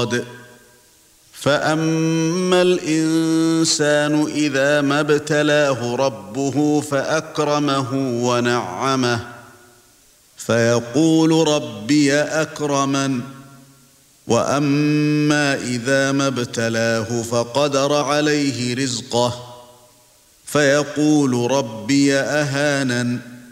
صاد فأما الإنسان إذا ما ابتلاه ربه فأكرمه ونعمه فيقول ربي أكرمن وأما إذا ما ابتلاه فقدر عليه رزقه فيقول ربي أهانن